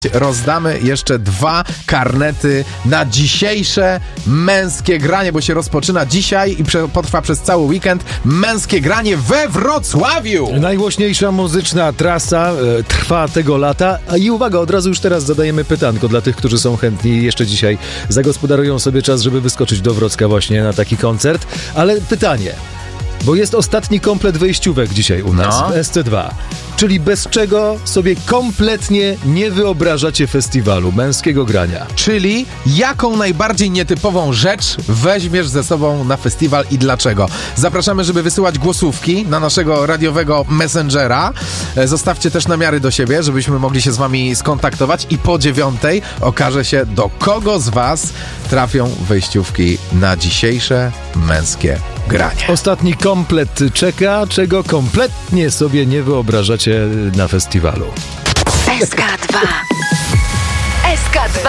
Rozdamy jeszcze 2 karnety na dzisiejsze męskie granie, bo się rozpoczyna dzisiaj i potrwa przez cały weekend męskie granie we Wrocławiu. Najgłośniejsza muzyczna trasa trwa tego lata. I uwaga, od razu już teraz zadajemy pytanko dla tych, którzy są chętni i jeszcze dzisiaj zagospodarują sobie czas, żeby wyskoczyć do Wrocka właśnie na taki koncert. Ale pytanie, bo jest ostatni komplet wejściówek dzisiaj u nas w SC2. Czyli bez czego sobie kompletnie nie wyobrażacie festiwalu męskiego grania. Czyli jaką najbardziej nietypową rzecz weźmiesz ze sobą na festiwal i dlaczego? Zapraszamy, żeby wysyłać głosówki na naszego radiowego Messengera. Zostawcie też namiary do siebie, żebyśmy mogli się z wami skontaktować i po 9:00 okaże się, do kogo z was trafią wejściówki na dzisiejsze męskie granie. Ostatni komplet czeka, czego kompletnie sobie nie wyobrażacie na festiwalu. SK2. SK2.